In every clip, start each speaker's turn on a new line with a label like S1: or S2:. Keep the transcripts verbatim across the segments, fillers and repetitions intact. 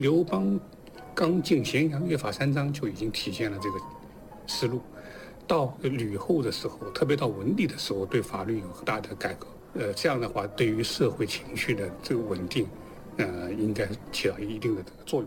S1: 刘邦刚进咸阳约法三章就已经体现了这个思路。到吕后的时候，特别到文帝的时候，对法律有很大的改革。呃，这样的话，对于社会情绪的这个稳定，呃，应该起到一定的这个作用。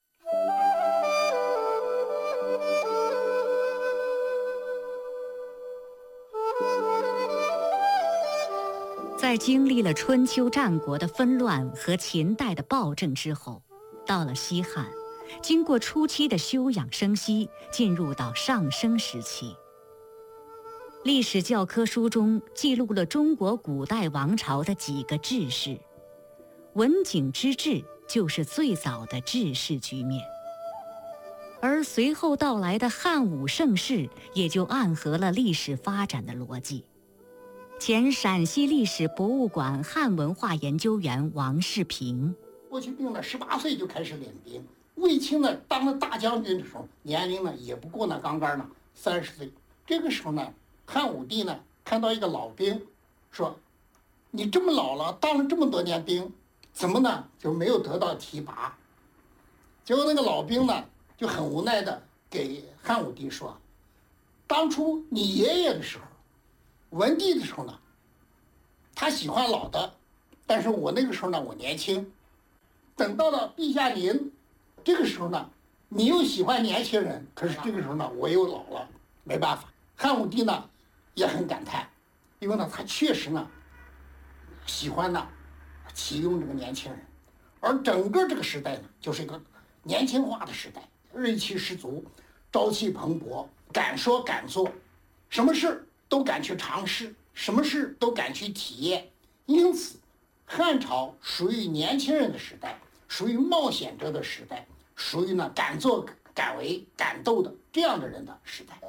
S2: 在经历了春秋战国的纷乱和秦代的暴政之后，到了西汉，经过初期的休养生息，进入到上升时期。历史教科书中记录了中国古代王朝的几个治世，文景之治就是最早的治世局面，而随后到来的汉武盛世也就暗合了历史发展的逻辑。前陕西历史博物馆汉文化研究员王世平：
S3: 郭去病呢，十八岁就开始练兵。卫青呢，当了大将军的时候，年龄呢也不过那刚刚呢三十岁。这个时候呢，汉武帝呢看到一个老兵，说：“你这么老了，当了这么多年兵，怎么呢就没有得到提拔？”结果那个老兵呢就很无奈的给汉武帝说：“当初你爷爷的时候。”文帝的时候呢，他喜欢老的，但是我那个时候呢，我年轻。等到了陛下您，这个时候呢，你又喜欢年轻人，可是这个时候呢，我又老了，没办法。汉武帝呢，也很感叹，因为呢，他确实呢，喜欢呢，启用这个年轻人，而整个这个时代呢，就是一个年轻化的时代，锐气十足，朝气蓬勃，敢说敢做，什么事都敢去尝试，什么事都敢去体验。因此汉朝属于年轻人的时代，属于冒险者的时代，属于呢敢做敢为敢斗的这样的人的时代。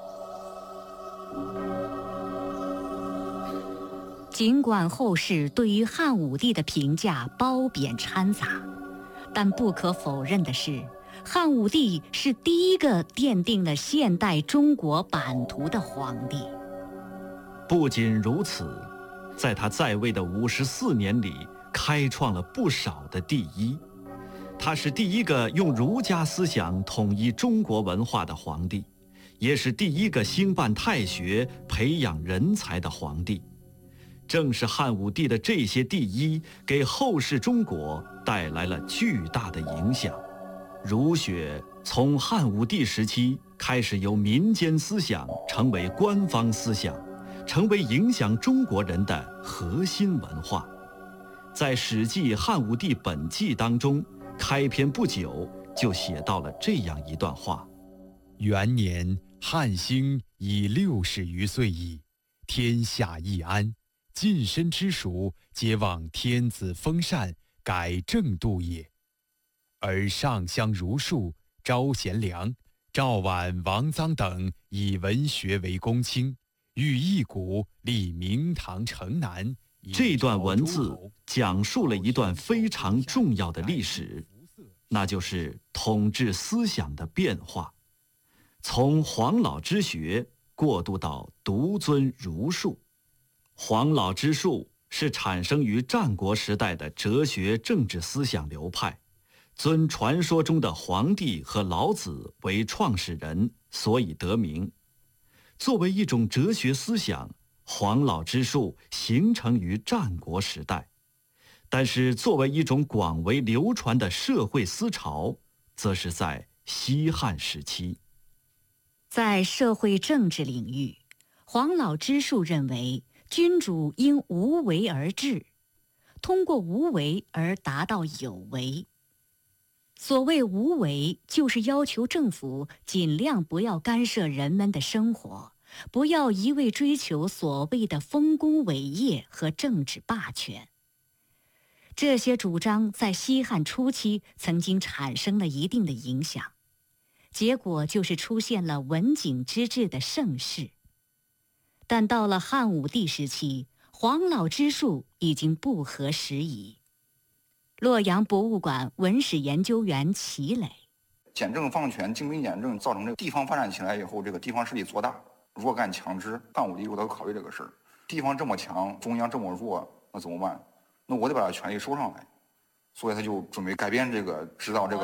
S2: 尽管后世对于汉武帝的评价褒贬掺杂，但不可否认的是，汉武帝是第一个奠定了现代中国版图的皇帝。
S4: 不仅如此，在他在位的五十四年里，开创了不少的第一。他是第一个用儒家思想统一中国文化的皇帝，也是第一个兴办太学、培养人才的皇帝。正是汉武帝的这些第一，给后世中国带来了巨大的影响。儒学从汉武帝时期开始由民间思想成为官方思想，成为影响中国人的核心文化。在《史记·汉武帝本纪》当中，开篇不久就写到了这样一段话：
S5: 元年，汉兴已六十余岁矣，天下易安，近身之属，皆望天子封禅，改正度也。而上相儒术，招贤良，赵绾、王臧等以文学为公卿，欲一古立明堂城南。
S4: 这段文字讲述了一段非常重要的历史，那就是统治思想的变化，从黄老之学过渡到独尊儒术。黄老之术是产生于战国时代的哲学政治思想流派，尊传说中的黄帝和老子为创始人，所以得名。作为一种哲学思想，黄老之术形成于战国时代，但是作为一种广为流传的社会思潮，则是在西汉时期。
S2: 在社会政治领域，黄老之术认为君主应无为而治，通过无为而达到有为。所谓无为，就是要求政府尽量不要干涉人们的生活，不要一味追求所谓的丰功伟业和政治霸权。这些主张在西汉初期曾经产生了一定的影响，结果就是出现了文景之治的盛世。但到了汉武帝时期，黄老之术已经不合时宜。洛阳博物馆文史研究员齐磊：
S6: 简政放权，精兵简政，造成这个地方发展起来以后，这个地方势力做大，弱干强支。汉武帝都考虑这个事儿，地方这么强，中央这么弱，那怎么办？那我得把权力收上来。 所以他就准备改变这个指导这个